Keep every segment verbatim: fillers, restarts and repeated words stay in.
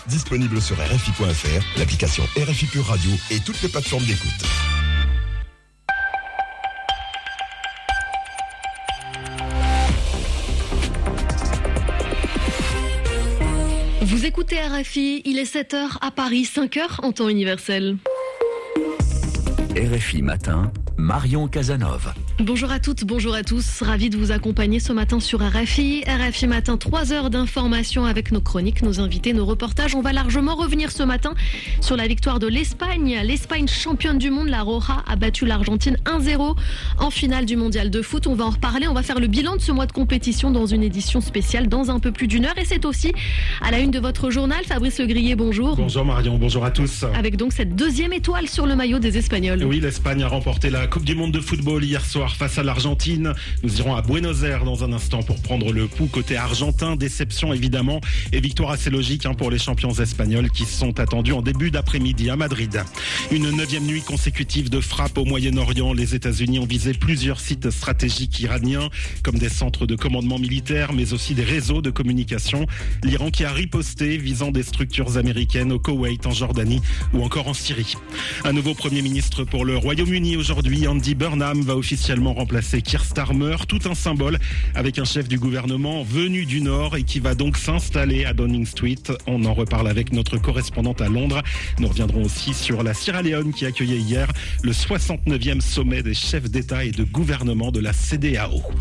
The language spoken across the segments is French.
Disponible sur R F I point F R, l'application R F I Pure Radio et toutes les plateformes d'écoute. Vous écoutez R F I, il est sept heures à Paris, cinq heures en temps universel. R F I Matin, Marion Casanova. Bonjour à toutes, bonjour à tous. Ravi de vous accompagner ce matin sur R F I. R F I Matin, trois heures d'information avec nos chroniques, nos invités, nos reportages. On va largement revenir ce matin sur la victoire de l'Espagne. L'Espagne championne du monde, la Roja a battu l'Argentine un zéro en finale du mondial de foot. On va en reparler, on va faire le bilan de ce mois de compétition dans une édition spéciale dans un peu plus d'une heure. Et c'est aussi à la une de votre journal. Fabrice Legrier, bonjour. Bonjour Marion, bonjour à tous. Avec donc cette deuxième étoile sur le maillot des Espagnols. Oui, l'Espagne a remporté la Coupe du monde de football hier soir face à l'Argentine. Nous irons à Buenos Aires dans un instant pour prendre le pouls côté argentin. Déception évidemment et victoire assez logique hein, pour les champions espagnols qui sont attendus en début d'après-midi à Madrid. Une neuvième nuit consécutive de frappe au Moyen-Orient. Les États-Unis ont visé plusieurs sites stratégiques iraniens comme des centres de commandement militaire mais aussi des réseaux de communication. L'Iran qui a riposté visant des structures américaines au Koweït, en Jordanie ou encore en Syrie. Un nouveau Premier ministre pour le Royaume-Uni aujourd'hui. Andy Burnham va officiellement remplacer Keir Starmer, tout un symbole avec un chef du gouvernement venu du Nord et qui va donc s'installer à Downing Street. On en reparle avec notre correspondante à Londres. Nous reviendrons aussi sur la Sierra Leone qui accueillait hier le soixante-neuvième sommet des chefs d'État et de gouvernement de la C D A O.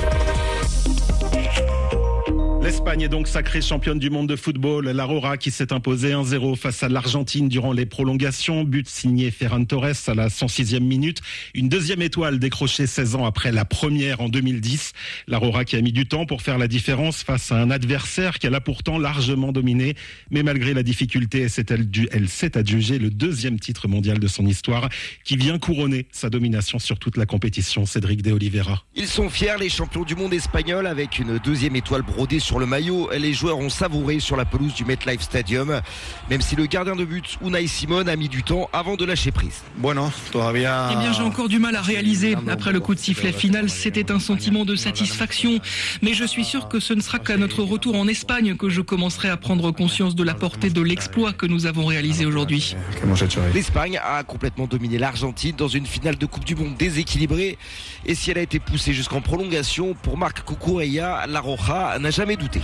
L'Espagne est donc sacrée championne du monde de football. La Roja qui s'est imposée un zéro face à l'Argentine durant les prolongations. But signé Ferran Torres à la cent sixième minute. Une deuxième étoile décrochée seize ans après la première en deux mille dix. La Roja qui a mis du temps pour faire la différence face à un adversaire qu'elle a pourtant largement dominé. Mais malgré la difficulté, elle s'est adjugée le deuxième titre mondial de son histoire qui vient couronner sa domination sur toute la compétition. Cédric de Oliveira. Ils sont fiers, les champions du monde espagnols, avec une deuxième étoile brodée sur le maillot. Les joueurs ont savouré sur la pelouse du MetLife Stadium, même si le gardien de but Unai Simón a mis du temps avant de lâcher prise. Bueno, todavía... Eh bien, j'ai encore du mal à réaliser. Après le coup de sifflet final, c'était un sentiment de satisfaction. Mais je suis sûr que ce ne sera qu'à notre retour en Espagne que je commencerai à prendre conscience de la portée de l'exploit que nous avons réalisé aujourd'hui. L'Espagne a complètement dominé l'Argentine dans une finale de Coupe du Monde déséquilibrée. Et si elle a été poussée jusqu'en prolongation, pour Marc Cucurella, la Roja n'a jamais douté.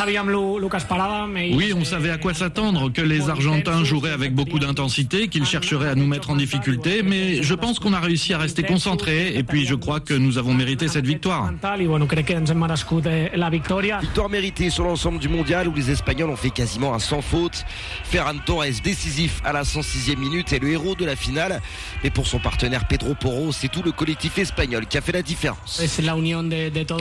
Oui, on savait à quoi s'attendre, que les Argentins joueraient avec beaucoup d'intensité, qu'ils chercheraient à nous mettre en difficulté, mais je pense qu'on a réussi à rester concentrés et puis je crois que nous avons mérité cette victoire. Victoire méritée sur l'ensemble du mondial où les Espagnols ont fait quasiment un sans faute. Ferran Torres décisif à la cent sixième minute est le héros de la finale. Mais pour son partenaire Pedro Porro, c'est tout le collectif espagnol qui a fait la différence.